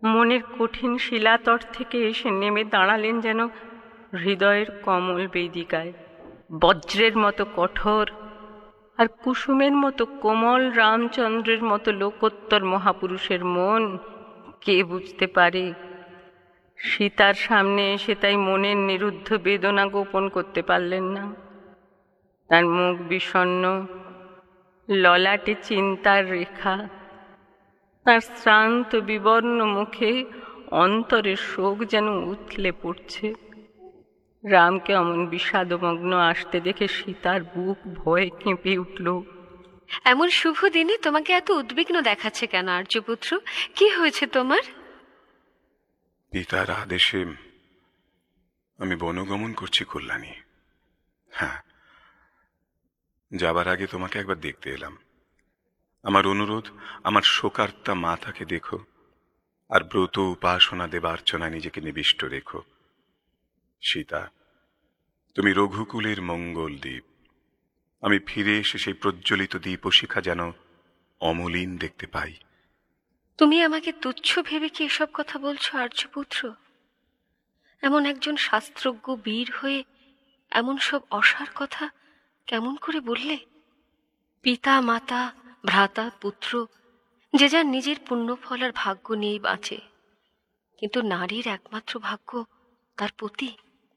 মনের কঠিন শিলাতট থেকে এসে নেমে দাঁড়ালেন যেন হৃদয়ের কমল বেদিকায়। বজ্রের মতো কঠোর আর কুসুমের মতো কোমল রামচন্দ্রের মতো লোকোত্তর মহাপুরুষের মন কে বুঝতে পারে? সীতার সামনে এসে তাই মনের নিরুদ্ধ বেদনা গোপন করতে পারলেন না। তার মুখ বিষণ্ণ, ললাটে চিন্তার রেখা। তার শ্রান্ত বিবর্ণ মুখে অন্তরের শোক যেন উথলে পড়ছে। রামকে অমন বিষাদমগ্ন আসতে দেখে সীতার বুক ভয়ে কেঁপে উঠল। এমন শুভ দিনে তোমাকে এত উদ্বিগ্ন দেখাচ্ছে কেন আর্যপুত্র? কি হয়েছে তোমার? পিতার আদেশে আমি বনগমন করছি কল্যাণী। হ্যাঁ, যাবার আগে তোমাকে একবার দেখতে এলাম। আমার অনুরোধ, আমার শোকার্তা মাতাকে দেখো, আর ব্রত উপাসনা দেবার্চনায় নিজেকে নিবিষ্ট রেখো। সীতা, তুমি রঘুকুলের মঙ্গল দ্বীপ। আমি ফিরে এসে সেই প্রজ্বলিত দীপশিখা যেন অমলিন দেখতে পাই। তুমি আমাকে তুচ্ছ ভেবে কি এসব কথা বলছো আর্যপুত্র? এমন একজন শাস্ত্রজ্ঞ বীর হয়ে এমন সব অসার কথা কেমন করে বললে? পিতা মাতা ভ্রাতা পুত্র যে যার নিজের পুণ্যফল আর ভাগ্য নিয়েই বাঁচে, কিন্তু নারীর একমাত্র ভাগ্য তার পতি।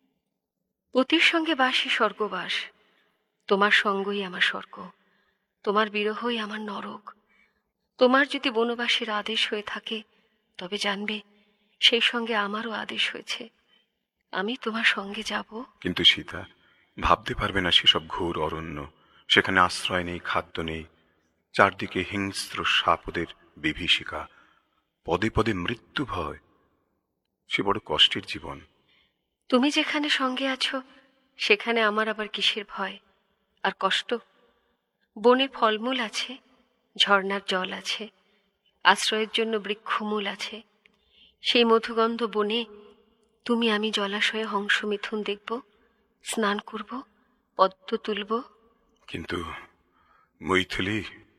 পতির সঙ্গে বাসই স্বর্গবাস। তোমার সঙ্গই আমার স্বর্গ, তোমার বিরহই আমার নরক। তোমার যদি বনবাসীর আদেশ হয়ে থাকে তবে জানবে সেই সঙ্গে আমারও আদেশ হয়েছে। আমি তোমার সঙ্গে যাব। কিন্তু সীতা, ভাবতে পারবে না সেসব ঘোর অরণ্য, সেখানে আশ্রয় নেই, খাদ্য নেই, চারদিকে হিংস্র সাপদের বিভীষিকা, পদে পদে মৃত্যু ভয়। সে বড় কষ্টের জীবন। তুমি যেখানে সঙ্গে আছো সেখানে আমার আবার কিসের ভয় আর কষ্ট? বনে ফলমূল আছে, ঝর্ণার জল আছে, আশ্রয়ের জন্য বৃক্ষমূল আছে। সেই মধুগন্ধ বনে তুমি আমি জলাশয়ে হংস মিথুন দেখব, স্নান করব, পদ্ম তুলব। কিন্তু মৈথিলী,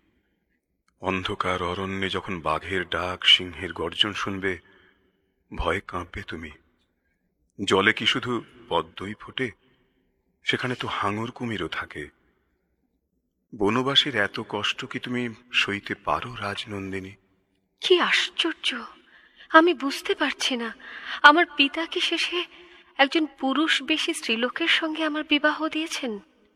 অন্ধকার অরণ্যে যখন বাঘের ডাক, সিংহের গর্জন শুনবে, ভয়ে কাঁপবে তুমি। জলে কি শুধু পদ্মই ফোটে? সেখানে তো হাঙর কুমিরও থাকে। বনবাসীর এত কষ্ট কি তুমি সইতে পারো রাজনন্দিনী? কি আশ্চর্য! আমি বুঝতে পারছি না, আমার পিতা কি শেষে একজন পুরুষ বেশী স্ত্রীলোকের সঙ্গে আমার বিবাহ দিয়েছেন?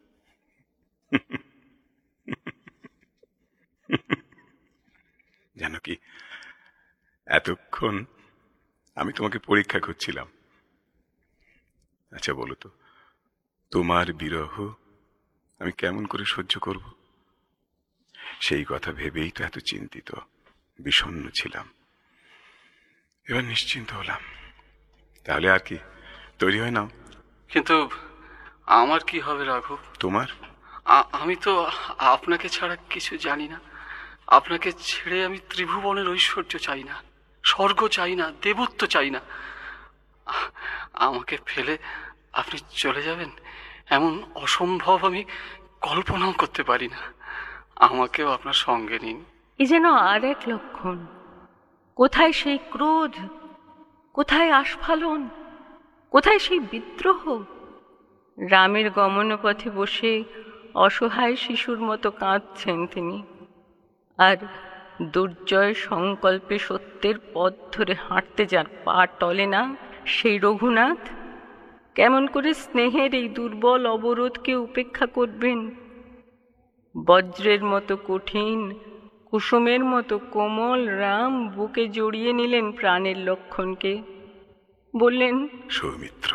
জানো কি, এতক্ষণ আমি তোমাকে পরীক্ষা করছিলাম। আচ্ছা বলো তো, তোমার বিরহ আমি কেমন করে সহ্য করব? সেই কথা ভেবেই তো এত চিন্তিত, বিষণ্ণ ছিলাম। এবার নিশ্চিন্ত হলাম। তাহলে আর কি, তৈরি হয় নাও। কিন্তু আমার কি হবে রাঘব? তোমার? আমি তো আপনাকে ছাড়া কিছু জানি না। আপনাকে ছেড়ে আমি ত্রিভুবনের ঐশ্বর্য চাই না, স্বর্গ চাই না, দেবত্ব চাই না। আমাকে ফেলে আপনি চলে যাবেন এমন অসম্ভব আমি কল্পনাও করতে পারি না। আমাকেও আপনার সঙ্গে নিন। এ যেন আর এক লক্ষণ। কোথায় সেই ক্রোধ, কোথায় আস্ফালন, কোথায় সেই বিদ্রোহ? রামের গমনপথে বসে অসহায় শিশুর মতো কাঁদছেন তিনি, আর দুর্জয় সংকল্পে সত্যের পথ ধরে হাঁটতে যার পা টলে না, সেই রঘুনাথ কেমন করে স্নেহের এই দুর্বল অবরোধকে উপেক্ষা করবেন? বজ্রের মতো কঠিন, কুসুমের মতো কোমল রাম বুকে জড়িয়ে নিলেন প্রাণের লক্ষণকে। বললেন, সৌমিত্র,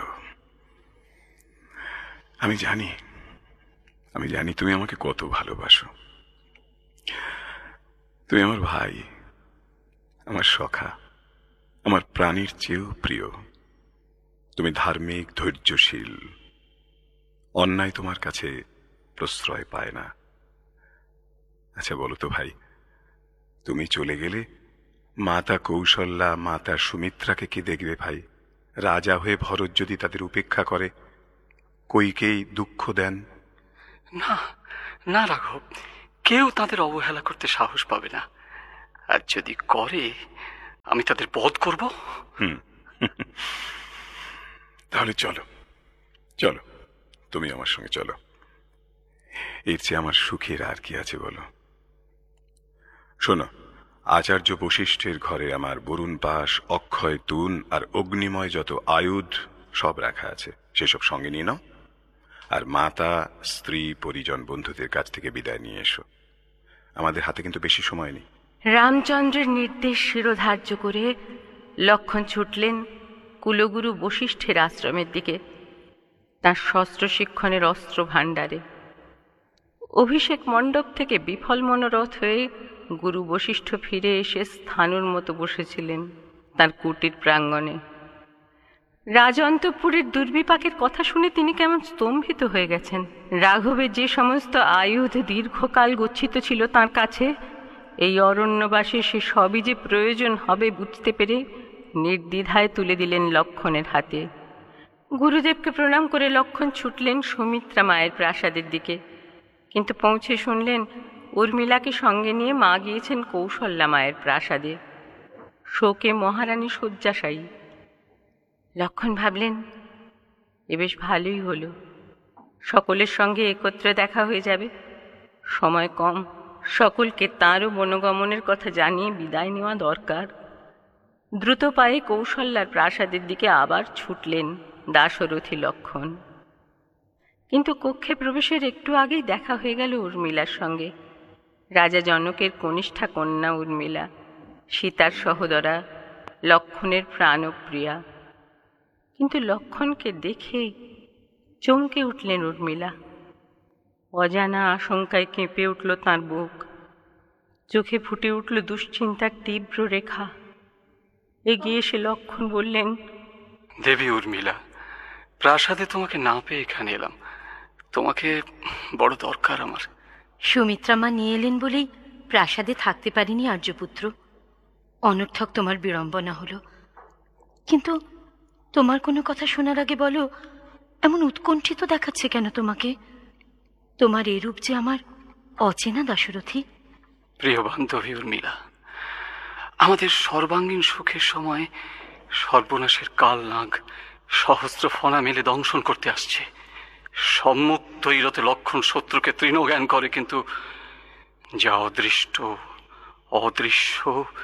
আমি জানি, আমি জানি তুমি আমাকে কত ভালোবাসো। তুমি আমার ভাই, আমার সখা, আমার প্রাণীর চেয়েও প্রিয়। তুমি ধার্মিক, ধৈর্যশীল। অন্যায় তোমার কাছে প্রশ্রয় পায় না। আচ্ছা বলো তো ভাই, তুমি চলে গেলে মাতা কৌশল্যা, মাতা সুমিত্রাকে কে দেখবে ভাই? রাজা হয়ে ভরত যদি তাদের উপেক্ষা করে, কইকেই দুঃখ দেন। না না রাঘব, কেউ তাদের অবহেলা করতে সাহস পাবে না। আর যদি করে আমি তাদের বধ করব? তাহলে চলো চলো, তুমি আমার সঙ্গে চলো। এর চেয়ে আমার সুখের আর কি আছে বলো? শোনো, আচার্য বশিষ্ঠের ঘরে আমার বরুণ পাশ, অক্ষয় তুন আর অগ্নিময় যত আয়ুধ সব রাখা আছে, সেসব সঙ্গে নিয়ে নাও। আর মাতা, স্ত্রী, পরিজন, বন্ধুদের কাছ থেকে বিদায় নিয়ে এসো। আমাদের হাতে কিন্তু বেশি সময় নেই। রামচন্দ্রের নির্দেশ শিরোধার্য করে লক্ষ্মণ ছুটলেন কুলগুরু বশিষ্ঠের আশ্রমের দিকে, তাঁর শস্ত্র শিক্ষণের অস্ত্র ভাণ্ডারে। অভিষেক মণ্ডপ থেকে বিফল মনোরথ হয়ে গুরু বশিষ্ঠ ফিরে এসে স্থানুর মতো বসেছিলেন তাঁর কুটির প্রাঙ্গণে। রাজঅন্তঃপুরের দুর্বিপাকের কথা শুনে তিনি কেমন স্তম্ভিত হয়ে গেছেন। রাঘবের যে সমস্ত আয়ুধ দীর্ঘকাল গচ্ছিত ছিল তাঁর কাছে, এই অরণ্যবাসে সে সবই যে প্রয়োজন হবে বুঝতে পেরে নির্দ্বিধায় তুলে দিলেন লক্ষ্মণের হাতে। গুরুদেবকে প্রণাম করে লক্ষ্মণ ছুটলেন সুমিত্রা মায়ের প্রাসাদের দিকে, কিন্তু পৌঁছে শুনলেন উর্মিলাকে সঙ্গে নিয়ে মা গিয়েছেন কৌশল্যা মায়ের প্রাসাদে। শোকে মহারানী শয্যাশায়ী। লক্ষ্মণ ভাবলেন, এ বেশ ভালোই হলো, সকলের সঙ্গে একত্রে দেখা হয়ে যাবে। সময় কম, সকলকে তাঁরও বনগমনের কথা জানিয়ে বিদায় নেওয়া দরকার। দ্রুত পায়ে কৌশল্যার প্রাসাদের দিকে আবার ছুটলেন দাশরথী লক্ষ্মণ। কিন্তু কক্ষে প্রবেশের একটু আগেই দেখা হয়ে গেল উর্মিলার সঙ্গে। রাজা জনকের কনিষ্ঠা কন্যা উর্মিলা, সীতার সহোদরা, লক্ষ্মণের প্রাণপ্রিয়া। কিন্তু লক্ষ্মণকে দেখে চমকে উঠলেন উর্মিলা। অজানা আশঙ্কায় কেঁপে উঠল তাঁর বুক, চোখে ফুটে উঠল দুশ্চিন্তার তীব্র রেখা। এগিয়ে এসে লক্ষ্মণ বললেন, দেবী উর্মিলা, প্রাসাদে তোমাকে না পেয়ে এখানে এলাম। তোমাকে বড় দরকার আমার। সুমিত্রা মা নিয়ে এলেন বলেই প্রাসাদে থাকতে পারিনি আর্যপুত্র। অনর্থক তোমার বিড়ম্বনা হলো। কিন্তু তোমার কোনো কথা শোনার আগে বলো, এমন উৎকণ্ঠিত দেখাচ্ছে কেন তোমাকে? তোমার এরূপ যে আমার অচেনা দাশরথী। প্রিয় বান্ধবী উর্মিলা, আমাদের সর্বাঙ্গীন সুখের সময় সর্বনাশের কাল নাগ সহস্র ফনা মেলে দংশন করতে আসছে। সম্মুখ তৈরতে লক্ষণ শত্রুকে তৃণজ্ঞান করে, কিন্তু যা অদৃষ্ট অদৃশ্য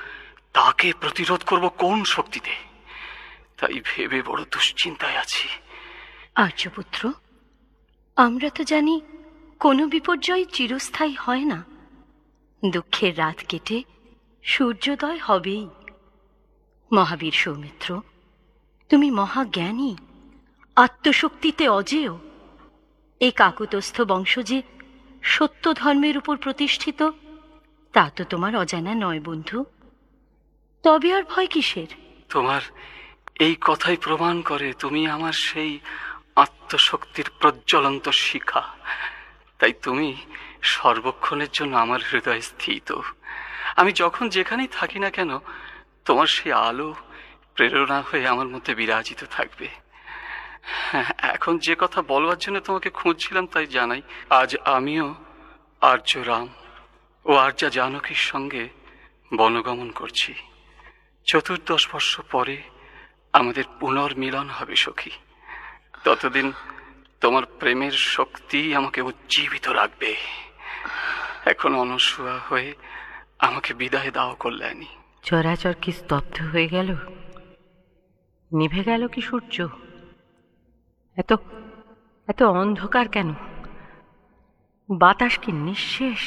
তাকে প্রতিরোধ করব কোন শক্তিতে, তাই ভেবে বড় দুশ্চিন্তায় আছি। আর্যপুত্র, আমরা তো জানি কোনো বিপর্যয় চিরস্থায়ী হয় না। দুঃখের রাত কেটে সূর্যোদয় হবেই। মহাবীর সৌমিত্র, তুমি মহাজ্ঞানী, আত্মশক্তিতে অজেয়। এই কাকুতস্থ বংশ যে সত্য ধর্মের উপর প্রতিষ্ঠিত, তা তো তোমার অজানা নয় বন্ধু। তবে আর ভয় কিসের? তোমার এই কথাই প্রমাণ করে তুমি আমার সেই আত্মশক্তির প্রজ্বলন্ত শিখা। তাই তুমি সর্বক্ষণের জন্য আমার হৃদয়ে স্থিত। আমি যখন যেখানেই থাকি না কেন, তোমার সেই আলো প্রেরণা হয়ে আমার মধ্যে বিরাজিত থাকবে। এখন যে কথা বলবার জন্য তোমাকে খুঁজছিলাম তাই জানাই। আজ আমিও আর্য রাম ও আর্যা জানকীর সঙ্গে বনগমন করছি। 14 বর্ষ পরে আমাদের পুনর্মিলন হবে সখী। ততদিন তোমার প্রেমের শক্তি আমাকে উজ্জীবিত রাখবে। এখন অনসূয়া হয়ে আমাকে বিদায় দাও কল্যাণী। চরাচর কি স্তব্ধ হয়ে গেল? নিভে গেল কি সূর্য? এত এত অন্ধকার কেন? বাতাস কি নিঃশেষ?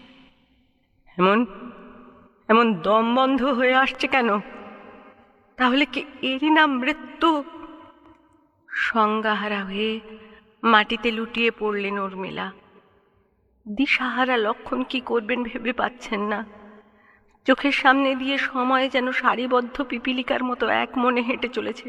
এমন এমন দম বন্ধ হয়ে আসছে কেন? তাহলে কি এরই নাম মৃত্যু? সংজ্ঞাহারা হয়ে মাটিতে লুটিয়ে পড়লেন উর্মিলা। দিশাহারা লক্ষণ কি করবেন ভেবে পাচ্ছেন না। চোখের সামনে দিয়ে সময় যেন সারিবদ্ধ পিপিলিকার মতো এক মনে হেঁটে চলেছে।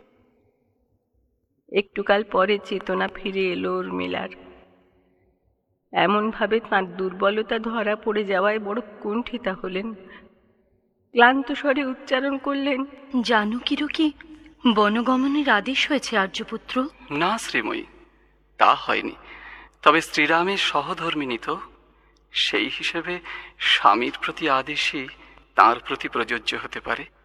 একটুকাল পরে চেতনা ফিরে এলো উর্মিলার। এমনভাবে তাঁর দুর্বলতা ধরা পড়ে যাওয়ায় বড় কুণ্ঠিতা হলেন। ক্লান্ত স্বরে উচ্চারণ করলেন, জানকীরও কি বনগমনের আদেশ হয়েছে আর্যপুত্র? না শ্রীময়ী, তা হয়নি। তবে শ্রীরামের সহধর্মিণী তো, সেই হিসেবে স্বামীর প্রতি আদেশই তাঁর প্রতি প্রযোজ্য হতে পারে।